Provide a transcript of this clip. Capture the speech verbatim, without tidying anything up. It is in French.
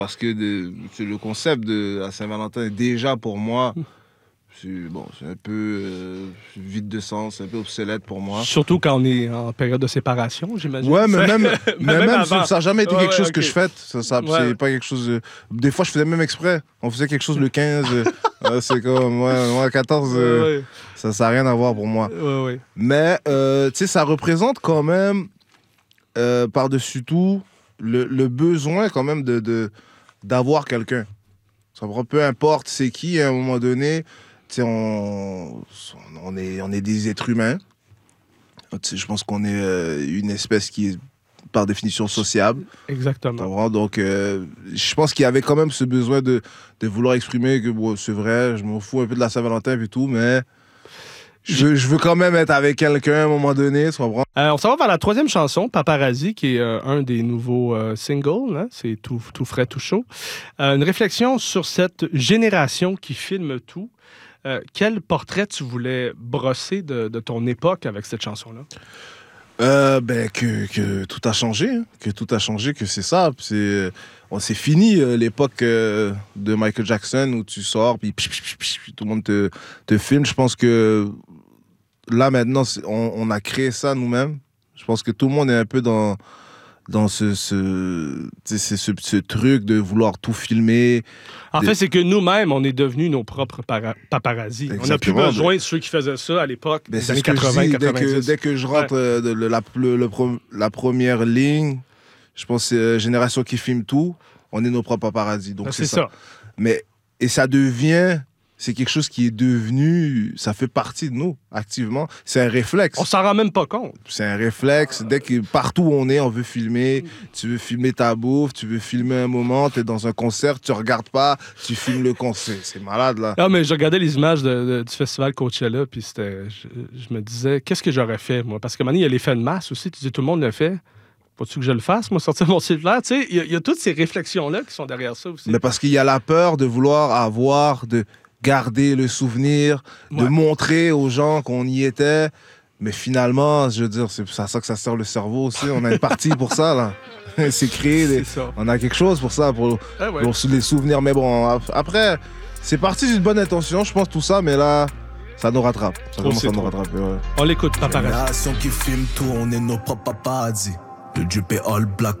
Parce que de, le concept de la Saint-Valentin, déjà pour moi, c'est, bon, c'est un peu euh, vide de sens, c'est un peu obsolète pour moi. Surtout quand on est en période de séparation, j'imagine. Ouais, mais même, mais même, même ça n'a jamais été ouais, quelque ouais, chose okay. que je fête. Ça, ça, ouais. C'est pas quelque chose. De... Des fois, je faisais même exprès. On faisait quelque chose le quinze. euh, c'est comme, ouais, moi, quatorze, euh, ouais, ouais. ça n'a rien à voir pour moi. Ouais, ouais. Mais, euh, tu sais, ça représente quand même, euh, par-dessus tout, le, le besoin quand même de, de, d'avoir quelqu'un. Ça, peu importe c'est qui, à un moment donné, tu sais, on, on, est, on est des êtres humains. Je pense qu'on est euh, une espèce qui est par définition sociable. Exactement. Donc, euh, je pense qu'il y avait quand même ce besoin de, de vouloir exprimer que bon, c'est vrai, je m'en fous un peu de la Saint-Valentin et tout, mais je veux, je veux quand même être avec quelqu'un à un moment donné. Tu comprends? Euh, on s'en va vers la troisième chanson, Paparazzi, qui est euh, un des nouveaux euh, singles. Hein? C'est tout, tout frais, tout chaud. Euh, une réflexion sur cette génération qui filme tout. Euh, quel portrait tu voulais brosser de, de ton époque avec cette chanson-là? Euh, ben, que, que tout a changé, hein. que tout a changé, que c'est ça. C'est, on, c'est fini euh, l'époque euh, de Michael Jackson où tu sors, puis tout le monde te, te filme. Je pense que là, maintenant, on, on a créé ça nous-mêmes. Je pense que tout le monde est un peu dans, dans ce, ce, ce, ce, ce truc de vouloir tout filmer. En de... fait, c'est que nous-mêmes, on est devenus nos propres para- paparazzi. Exactement. On n'a plus besoin de ceux qui faisaient ça à l'époque, ben, des années quatre-vingts, dis, quatre-vingt-dix. Dès que, dès que je rentre ouais. euh, de le, la, le, le, la première ligne, je pense que c'est euh, Génération qui filme tout, on est nos propres paparazzi. Donc ben, c'est, c'est ça. ça. Mais, et ça devient... C'est quelque chose qui est devenu... Ça fait partie de nous, activement. C'est un réflexe. On s'en rend même pas compte. C'est un réflexe. Dès que partout où on est, on veut filmer. Tu veux filmer ta bouffe, tu veux filmer un moment, tu es dans un concert, tu regardes pas, tu filmes le concert. C'est malade, là. Ah, mais je regardais les images de, de, du festival Coachella, puis c'était... Je, je me disais, qu'est-ce que j'aurais fait, moi? Parce que maintenant, il y a l'effet de masse aussi. Tu dis, tout le monde le fait. Faut-tu que je le fasse, moi, sortir mon cellulaire? Tu sais, il y, y a toutes ces réflexions-là qui sont derrière ça aussi. Mais parce qu'il y a la peur de vouloir avoir... de garder le souvenir, ouais. de montrer aux gens qu'on y était. Mais finalement, je veux dire, c'est à ça que ça sert le cerveau aussi. On a une partie pour ça, là. c'est créer des... C'est ça. On a quelque chose pour ça, pour, ah ouais. pour les souvenirs. Mais bon, après, c'est parti d'une bonne intention, je pense, tout ça, mais là, ça nous rattrape. Ça commence à nous rattraper, ouais. On l'écoute, paparazzi. Génération qui filme tout, on est nos propres paparazzi. Le Juppé All Black.